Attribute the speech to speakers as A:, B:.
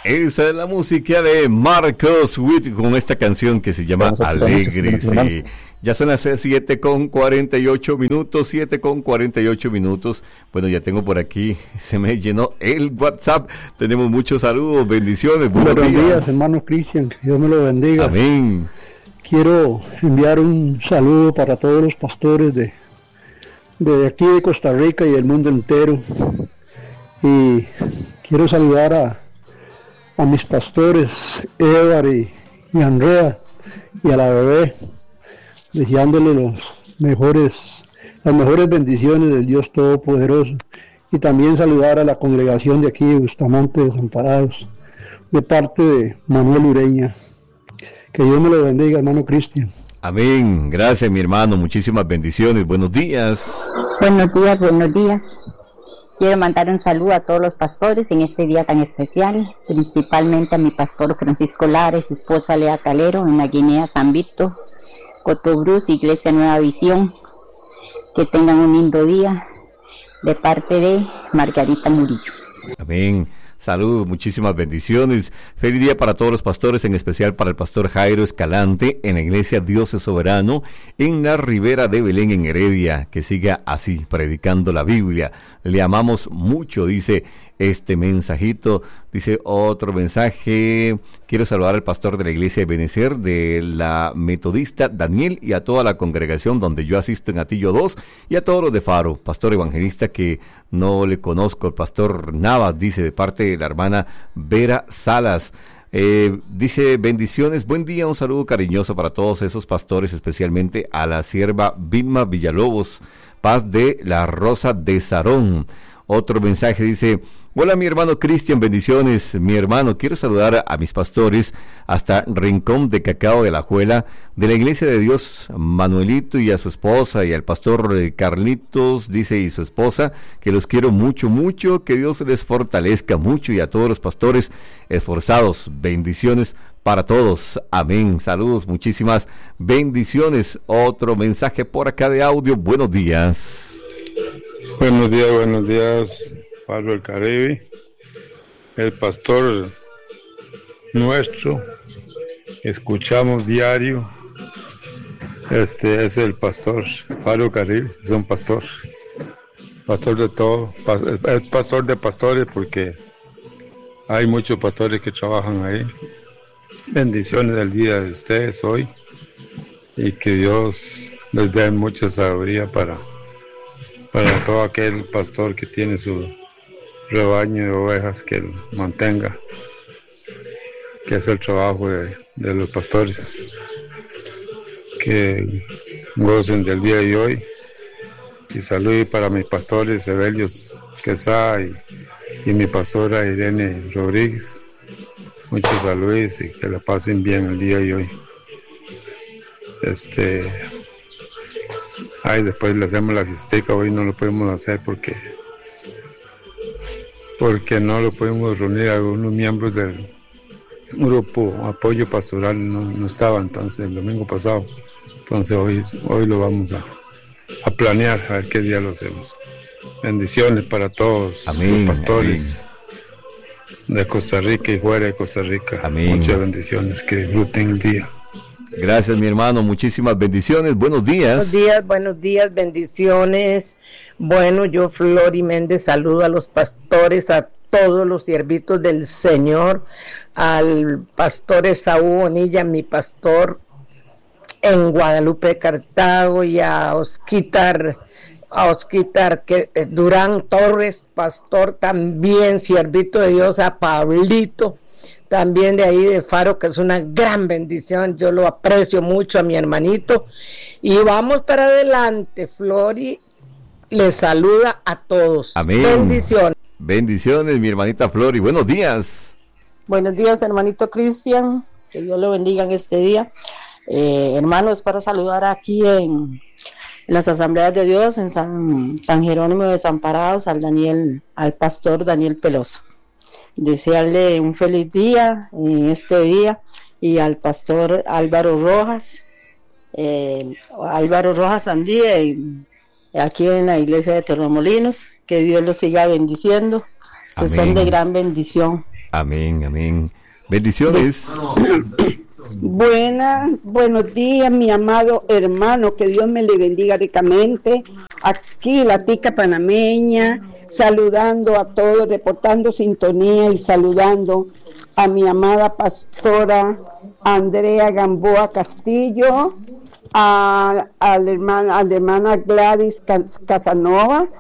A: Esa es la música de Marcos Witt con esta canción que se llama Alegre. Sí. Ya son las 7:48, 7:48. Bueno, ya tengo por aquí, se me llenó el WhatsApp. Tenemos muchos saludos, bendiciones. Buenos días,
B: hermano Cristian, que Dios me lo bendiga.
A: Amén.
B: Quiero enviar un saludo para todos los pastores de aquí de Costa Rica y del mundo entero. Y quiero saludar a mis pastores, Edward y Andrea, y a la bebé, deseándole las mejores bendiciones del Dios Todopoderoso. Y también saludar a la congregación de aquí de Bustamante Desamparados, de parte de Manuel Ureña. Que Dios me lo bendiga, hermano Cristian.
A: Amén. Gracias, mi hermano. Muchísimas bendiciones. Buenos días.
C: Buenos días. Quiero mandar un saludo a todos los pastores en este día tan especial, principalmente a mi pastor Francisco Lara y su esposa Lea Calero en la Guinea San Vito, Cotobruz, Iglesia Nueva Visión. Que tengan un lindo día de parte de Margarita Murillo.
A: Amén. Saludos, muchísimas bendiciones. Feliz día para todos los pastores, en especial para el pastor Jairo Escalante en la iglesia Dios es Soberano en la Ribera de Belén en Heredia. Que siga así, predicando la Biblia. Le amamos mucho, dice este mensajito. Dice otro mensaje: quiero saludar al pastor de la iglesia de Benecer, de la Metodista, Daniel, y a toda la congregación donde yo asisto en Atillo 2, y a todos los de Faro. Pastor evangelista que no le conozco, el pastor Navas, dice, de parte de la hermana Vera Salas. Dice: bendiciones, buen día, un saludo cariñoso para todos esos pastores, especialmente a la sierva Vilma Villalobos, paz de la Rosa de Sarón. Otro mensaje dice: hola, mi hermano Cristian, bendiciones. Mi hermano, quiero saludar a mis pastores hasta Rincón de Cacao de la Juela, de la Iglesia de Dios, Manuelito, y a su esposa, y al pastor Carlitos, dice, y su esposa, que los quiero mucho, mucho, que Dios les fortalezca mucho, y a todos los pastores esforzados. Bendiciones para todos. Amén. Saludos, muchísimas bendiciones. Otro mensaje por acá de audio. Buenos días.
D: Buenos días, Pablo del Caribe, el pastor nuestro, escuchamos diario, es el pastor Pablo Caribe, es un pastor de todo, es pastor de pastores, porque hay muchos pastores que trabajan ahí. Bendiciones del día de ustedes hoy, y que Dios les dé mucha sabiduría para todo aquel pastor que tiene su rebaño de ovejas, que lo mantenga, que es el trabajo de los pastores. Que gocen del día de hoy, y saludos para mis pastores Evelio Quesada y mi pastora Irene Rodríguez. Muchos saludos y que la pasen bien el día de hoy. Después le hacemos la fiestica. Hoy no lo podemos hacer porque no lo podemos reunir. Algunos miembros del grupo apoyo pastoral no estaban, entonces, el domingo pasado. Entonces hoy lo vamos a planear, a ver qué día lo hacemos. Bendiciones para todos.
A: Amén,
D: los pastores,
A: amén,
D: de Costa Rica y fuera de Costa Rica.
A: Amén.
D: Muchas bendiciones, que disfruten el día.
A: Gracias, mi hermano, muchísimas bendiciones. Buenos días.
E: Buenos días, bendiciones. Bueno, yo, Flori Méndez, saludo a los pastores, a todos los siervitos del Señor, al pastor Esaú Bonilla, mi pastor en Guadalupe, Cartago, y a Osquitar Durán Torres, pastor también, siervito de Dios, a Pablito, también de ahí de Faro, que es una gran bendición. Yo lo aprecio mucho a mi hermanito, y vamos para adelante. Flori les saluda a todos.
A: Amén. Bendiciones, mi hermanita Flori. Buenos días.
F: Buenos días, hermanito Cristian, que Dios lo bendiga en este día. Hermanos, para saludar aquí en las asambleas de Dios en San Jerónimo de Desamparados, al pastor Daniel Pelosa. Desearle un feliz día en este día, y al pastor Álvaro Rojas Andía, aquí en la iglesia de Torremolinos, que Dios los siga bendiciendo, que Amén. Son de gran bendición
A: Amén, amén. Bendiciones.
G: Buenos días, mi amado hermano, que Dios me le bendiga ricamente. Aquí la tica panameña, saludando a todos, reportando sintonía y saludando a mi amada pastora Andrea Gamboa Castillo, a la hermana Gladys Casanova,